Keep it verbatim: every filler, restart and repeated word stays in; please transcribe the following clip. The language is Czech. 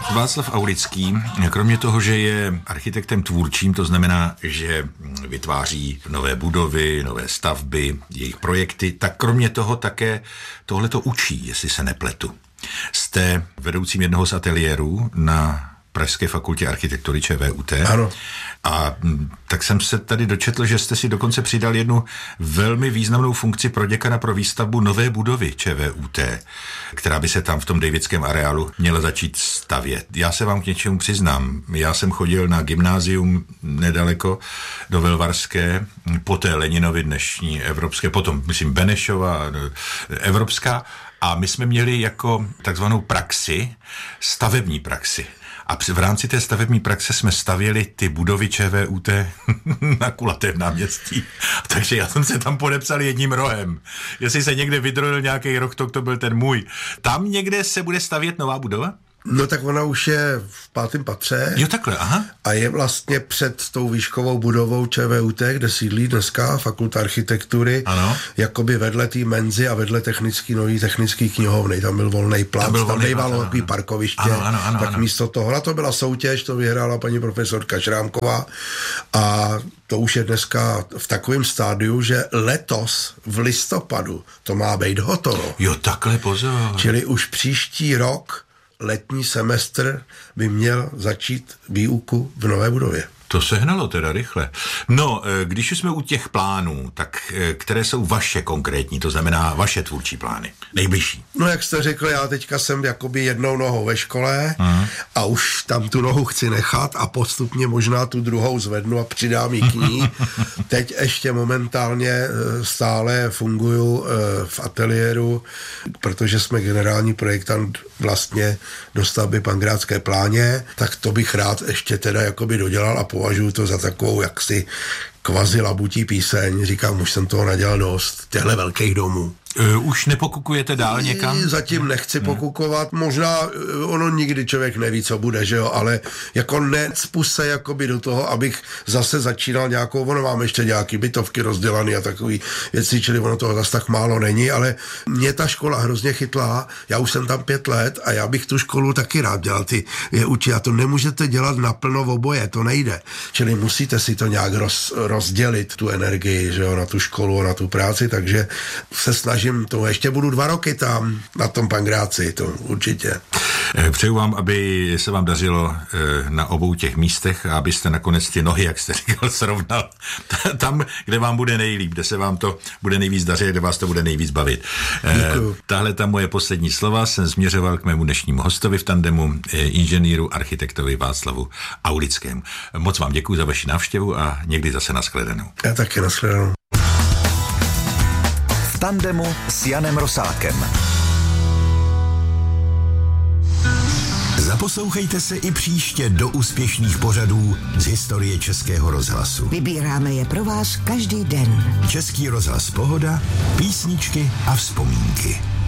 Václav Aulický, kromě toho, že je architektem tvůrčím, to znamená, že vytváří nové budovy, nové stavby, jejich projekty, tak kromě toho také tohleto učí, jestli se nepletu. Jste vedoucím jednoho z ateliérů na Pražské fakultě architektury ČVUT. Ano. A tak jsem se tady dočetl, že jste si dokonce přidal jednu velmi významnou funkci pro děkana pro výstavbu nové budovy ČVUT, která by se tam v tom Davidském areálu měla začít stavět. Já se vám k něčemu přiznám. Já jsem chodil na gymnázium nedaleko do Velvarské, poté Leninovi dnešní evropské, potom myslím Benešova, evropská, a my jsme měli jako takzvanou praxi, stavební praxi. A v rámci té stavební praxe jsme stavěli ty budovy ČVUT na kulatém náměstí. Takže já jsem se tam podepsal jedním rohem. Jestli se někde vydrojil nějaký roh, to, to byl ten můj. Tam někde se bude stavět nová budova? No tak ona už je v pátém patře. Jo, takhle, aha. A je vlastně před tou výškovou budovou ČVUT, kde sídlí dneska fakulta architektury. Ano. Jakoby vedle té menzy a vedle technický, nový technický knihovny. Tam byl volný plac, tam, byl tam bývalo takový parkoviště. Ano, ano, ano, tak ano. místo toho, na to byla soutěž, to vyhrála paní profesorka Šrámková. A to už je dneska v takovém stádiu, že letos v listopadu to má být hotovo. Jo, takhle, pozor. Čili už příští rok letní semestr by měl začít výuku v nové budově. To se hnalo teda rychle. No, když už jsme u těch plánů, tak které jsou vaše konkrétní, to znamená vaše tvůrčí plány, nejbližší? No, jak jste řekl, já teďka jsem jakoby jednou nohou ve škole uh-huh. a už tam tu nohu chci nechat a postupně možná tu druhou zvednu a přidám ji k ní. Teď ještě momentálně stále funguju v ateliéru, protože jsme generální projektant vlastně do stavby Pankrátské pláně, tak to bych rád ještě teda jakoby dodělal a považuji to za takovou jaksi kvazi labutí píseň. Říkám, už jsem toho nadělal dost, těchto velkých domů. Uh, už nepokukujete dál někam? Zatím nechci pokukovat, možná ono nikdy člověk neví, co bude, že jo, ale jako necpu se jakoby do toho, abych zase začínal nějakou, ono mám ještě nějaký bytovky rozdělaný a takový věci, čili ono toho zase tak málo není, ale mě ta škola hrozně chytla, já už jsem tam pět let a já bych tu školu taky rád dělal, ty je učí, a to nemůžete dělat naplno v oboje, to nejde, čili musíte si to nějak roz, rozdělit, tu energii, že jo, na tu školu, na tu práci, takže se snažím to, ještě budu dva roky tam na tom Pankráci, to určitě. Přeju vám, aby se vám dařilo na obou těch místech a abyste nakonec ty nohy, jak jste říkal, srovnal tam, kde vám bude nejlíp, kde se vám to bude nejvíc dařit, kde vás to bude nejvíc bavit. Děkuju. Tahle ta moje poslední slova jsem směřoval k mému dnešnímu hostovi v tandemu, inženýru, architektovi Václavu Aulickému. Moc vám děkuji za vaši návštěvu a někdy zase nashledanou. Já taky nashledanou. V tandemu s Janem Rosákem. Zaposlouchejte se i příště do úspěšných pořadů z historie Českého rozhlasu. Vybíráme je pro vás každý den. Český rozhlas Pohoda, písničky a vzpomínky.